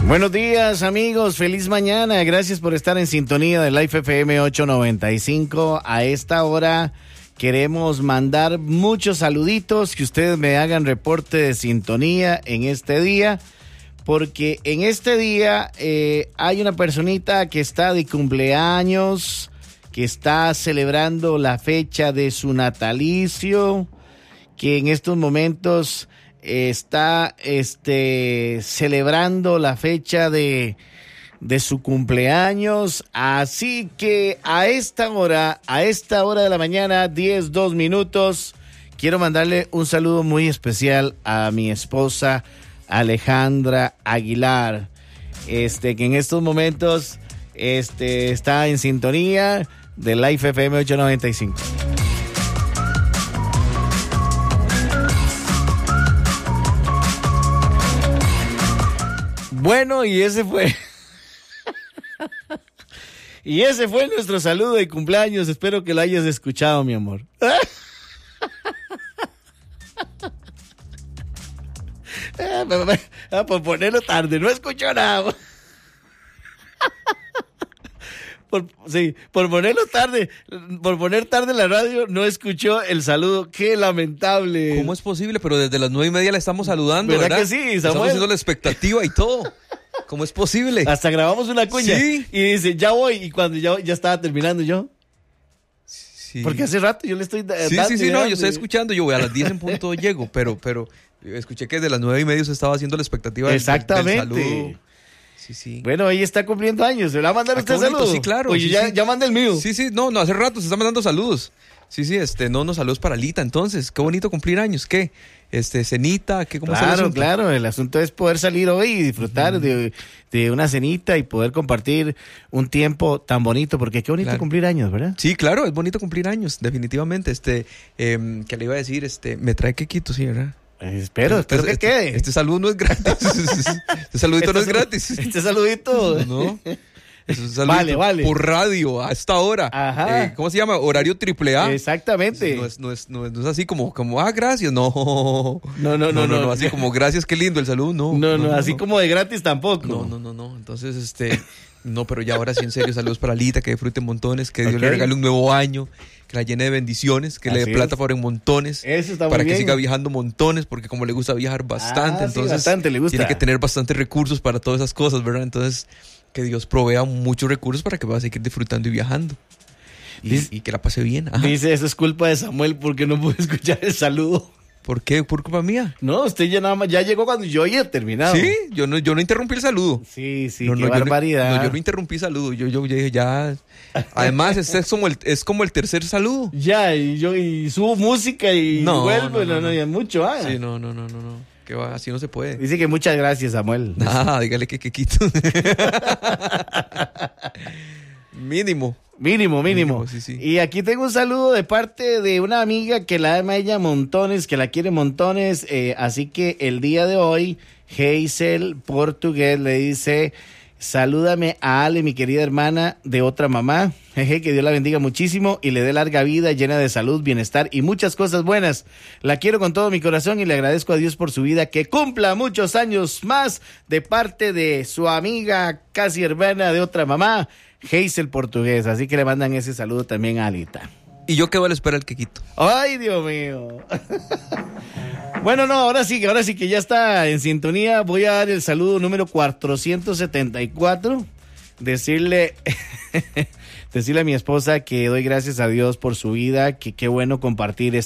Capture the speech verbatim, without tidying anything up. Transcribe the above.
Buenos días, amigos, feliz mañana, gracias por estar en sintonía de Life F M ochocientos noventa y cinco. A esta hora queremos mandar muchos saluditos, que ustedes me hagan reporte de sintonía en este día, porque en este día eh, hay una personita que está de cumpleaños, que está celebrando la fecha de su natalicio, que en estos momentos está este celebrando la fecha de, de su cumpleaños. Así que a esta hora, a esta hora de la mañana, diez, dos minutos, quiero mandarle un saludo muy especial a mi esposa Alejandra Aguilar, este que en estos momentos este está en sintonía de Life F M ochocientos noventa y cinco. Bueno, y ese fue y ese fue nuestro saludo de cumpleaños. Espero que lo hayas escuchado, mi amor. Ah, por ponerlo tarde, no escuchó nada. Por, sí, por ponerlo tarde, por poner tarde la radio, no escuchó el saludo. Qué lamentable. ¿Cómo es posible? Pero desde las nueve y media la estamos saludando, ¿verdad? ¿Verdad que sí, Samuel? Estamos haciendo la expectativa y todo. ¿Cómo es posible? Hasta grabamos una cuña. Sí. Y dice, ya voy. Y cuando ya, ya estaba terminando yo. Sí. Porque hace rato yo le estoy dando. Sí, sí, sí, no, yo estoy escuchando. Yo voy a las diez en punto llego, pero, pero escuché que desde las nueve y media se estaba haciendo la expectativa del, Exactamente. del saludo. Sí, sí. Bueno, ella está cumpliendo años. ¿Se le va a mandar Ah, usted bonito, saludos? sí, claro. Oye, sí, ya, sí. ya manda el mío. Sí, sí, no, no, hace rato se están mandando saludos. Sí, sí, este, no, no, saludos para Lita, entonces. Qué bonito cumplir años, ¿qué? Este, cenita, ¿qué? ¿Cómo está el Claro, asunto? claro. El asunto es poder salir hoy y disfrutar uh-huh. de, de una cenita y poder compartir un tiempo tan bonito, porque qué bonito claro. cumplir años, ¿verdad? Sí, claro, es bonito cumplir años, definitivamente. Este, eh, ¿qué le iba a decir? Este, me trae quequito, sí, ¿verdad? Eh, espero, espero este, que quede. Este, este saludo no es gratis. Este saludito este no es gratis. Este saludito. No. Es un saludito vale, vale. por radio a esta hora. Ajá. Eh, ¿Cómo se llama? Horario triple A. Exactamente. No es, no es, no es, no es así como, como, ah, gracias. No. No, no, no, no. No, no, no. así como, gracias, qué lindo el saludo. No, no, no, no así no. como de gratis tampoco. No, no, no, no. Entonces, este, no, pero ya ahora sí, en serio, saludos para Lita, que disfrute montones, que Dios okay. le regale un nuevo año, que la llene de bendiciones, que así le dé plata es. por en montones. Eso está muy para bien. que siga viajando montones, porque como le gusta viajar bastante, ah, entonces sí, bastante le gusta. Tiene que tener bastantes recursos para todas esas cosas, ¿verdad? Entonces, que Dios provea muchos recursos para que pueda seguir disfrutando y viajando. Y, dice, y que la pase bien. Ajá. Dice, eso es culpa de Samuel porque no pude escuchar el saludo. ¿Por qué? ¿Por culpa mía? No, usted ya nada más, ya llegó cuando yo ya he terminado. Sí, yo no, yo no interrumpí el saludo. Sí, sí, no, qué no, barbaridad. Yo no, no, yo no interrumpí el saludo. Yo, yo, yo dije, ya. Además, este es como el, es como el tercer saludo. Ya, y yo y subo música y no, vuelvo, no, no, no, no, no. y es mucho, ah. Sí, no, no, no, no, no. Que va, así no se puede. Dice que muchas gracias, Samuel. Ah, dígale que que quito. Mínimo. Mínimo, mínimo. mínimo sí, sí. Y aquí tengo un saludo de parte de una amiga que la ama ella montones, que la quiere montones. Eh, así que el día de hoy, Hazel Portugués le dice, salúdame a Ale, mi querida hermana de otra mamá. Jeje, que Dios la bendiga muchísimo y le dé larga vida, llena de salud, bienestar y muchas cosas buenas. La quiero con todo mi corazón y le agradezco a Dios por su vida. Que cumpla muchos años más de parte de su amiga casi hermana de otra mamá, Hazel Portugués. Así que le mandan ese saludo también a Alita. Y yo quedo a la espera del quequito. Ay, Dios mío. Bueno, no, ahora sí, ahora sí que ya está en sintonía. Voy a dar el saludo número cuatrocientos setenta y cuatro. Decirle, decirle a mi esposa que doy gracias a Dios por su vida, que qué bueno compartir